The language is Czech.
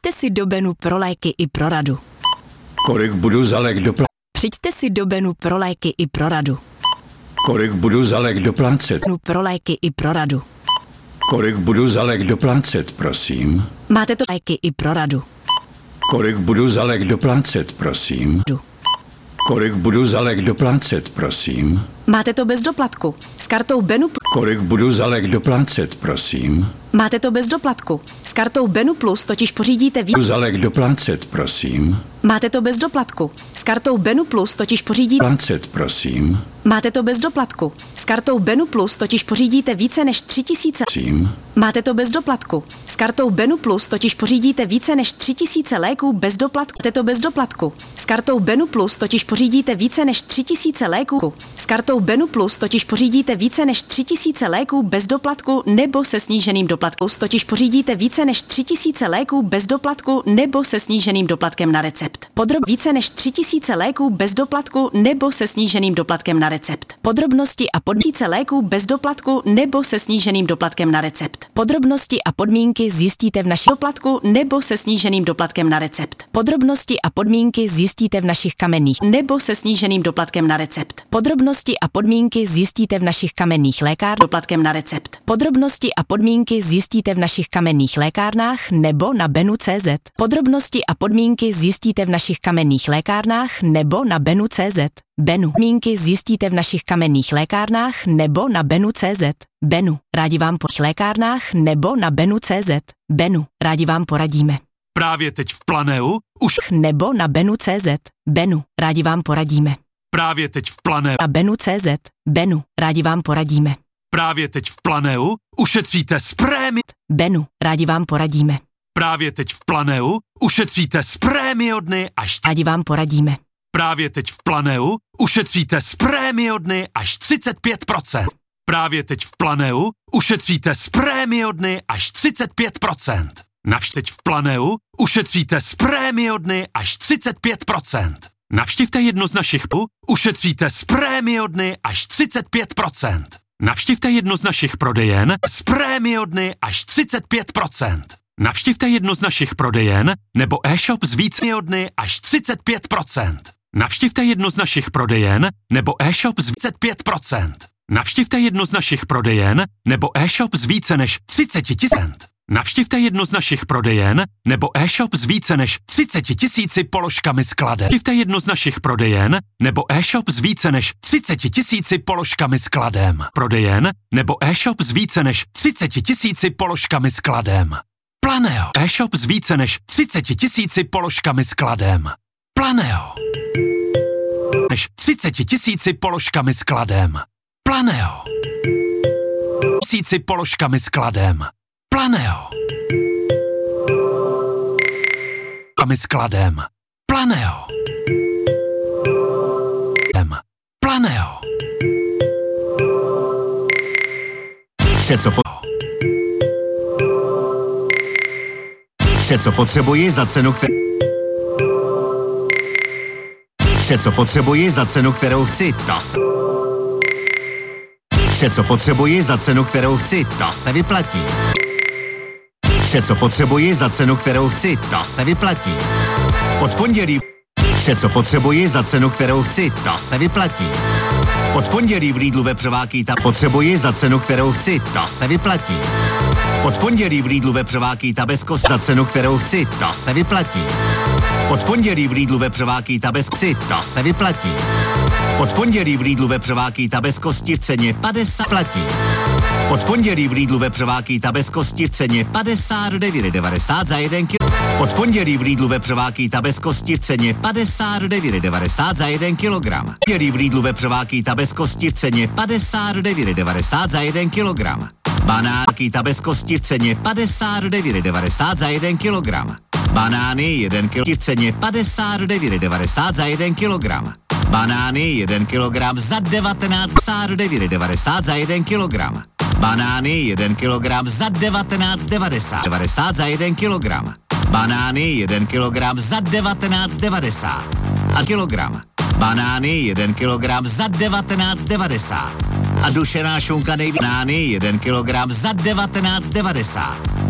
Přijďte si do Benu pro léky i pro radu. Kolik budu za lék doplácet? Přijďte si do Benu pro léky i pro radu. Kolik budu za lék doplácet? Benu pro léky i pro radu. Kolik budu za lék doplácet, prosím? Máte to léky i pro radu. Kolik budu za lék doplácet, prosím? Kolik budu za lék doplácet, prosím? Máte to bez doplatku. S kartou Benu. Kolik budu za lék doplácet, prosím? Máte to bez doplatku. S kartou Benu Plus totiž pořídíte Budu za lék doplácet, prosím? Máte to bez doplatku. S kartou Benu Plus totiž pořídíte Doplácet, prosím? Máte to bez doplatku. S kartou Benu Plus totiž pořídíte více než 3000. Prosím? Máte to bez doplatku. S kartou Benu Plus totiž pořídíte více než 3000 léků bez doplatku. Máte to bez doplatku. S kartou Benu Plus totiž pořídíte více než 3000 léků. S kartou Benu Plus totiž pořídíte více než 3000 léků bez doplatku nebo se sníženým doplatkem. Totiž pořídíte více než 3000 léků bez doplatku nebo se sníženým doplatkem na recept. Více než 3000 léků bez doplatku nebo se sníženým doplatkem na recept. Podrobnosti a podmínky léků bez doplatku nebo se sníženým doplatkem na recept. Podrobnosti a podmínky zjistíte v našich doplatku nebo se sníženým doplatkem na recept. Podrobnosti a podmínky zjistíte v našich kamenných nebo se sníženým doplatkem na recept. Podrobnosti a podmínky zjistíte v našich kamenných lékárnách doplatkem na recept. Podrobnosti a podmínky zjistíte v našich kamenných lékárnách nebo na Benu.cz. Podrobnosti a podmínky zjistíte v našich kamenných lékárnách nebo na Benu.cz. Benu. Podmínky zjistíte v našich kamenných lékárnách nebo na Benu.cz. Benu. Rádi vám po lékárnách nebo na Benu.cz. Benu. Rádi vám poradíme. Právě teď v Planeu už nebo na Benu.cz. Benu. Rádi vám poradíme. Právě teď v Planeu Na Benu.cz. Benu. Rádi vám poradíme. Právě teď v Planeu ušetříte z prémie. Benu. Rádi vám poradíme. Právě teď v Planeu ušetříte z prémiodny až Rádi vám poradíme. Právě teď v Planeu ušetříte z prémiodny až 35%. Právě teď v Planeu ušetříte z prémiodny až 35%. Teď v Planeu ušetříte z prémiodny až 35%. Navštivte jedno z našich ušetříte z prémiodny až 35%. Navštivte jedno z našich prodejen z prémiodny až 35%. Navštivte jedno z našich prodejen nebo e-shop z více dny až 35%. Navštivte jedno z našich prodejen nebo e-shop z 35%. Navštivte jedno z našich prodejen nebo e-shop z více než 30 000. Navštivte jedno z našich prodejen nebo e-shop s více než 30 000 položkami skladem. Navštivte jedno z našich prodejen nebo e-shop s více než 30 000 položkami skladem. Prodejen nebo e-shop s více než 30 000 položkami skladem. Planeo. E-shop s více než 30 000 položkami skladem. Planeo. Než 30 000 položkami skladem. Planeo. 1000 položkami skladem. Planeo. Položkami skladem. Planeo. Planeo. Vše, co potřebuji za cenu, Vše, co potřebuji za cenu, kterou chci, Vše, co potřebuji za cenu, kterou chci, to se vyplatí. Vše, co potřebuji za cenu, kterou chci, to se vyplatí. Od pondělí. Vše, co potřebuji za cenu, kterou chci, to se vyplatí. Od pondělí v Lidlu vepřováky potřebuji za cenu, kterou chci, to se vyplatí. Od pondělí v Lidlu vepřováky Tabesko za cenu, kterou chci, to se vyplatí. Od pondělí v Lidlu vepřováky Tabesko, to se vyplatí. Od pondělí v Lidlu vepřováky Tabeskosti v ceně 50 platí. Od pondělí v Lidlu vepřováky Tabeskosti v ceně 59,90 za 1 kg. Od pondělí v Lidlu vepřováky Tabeskosti v ceně 59,90 za 1 kg. Od pondělí v Lidlu vepřováky Tabeskosti v ceně 59,90 za 1 kg. Banáky Tabeskosti v ceně 59,90 za 1 kg. Banány 1 kg v ceně 59,90 za 1 kg. Banány 1 kg za 19,90 za 1 kg. Banány 1 kg za 19,90 za 1 kg. Banány 1 kg za 19,90 a kilogram. Banány 1 kg za 19,90 a dušená šunka banány 1 kg za 19,90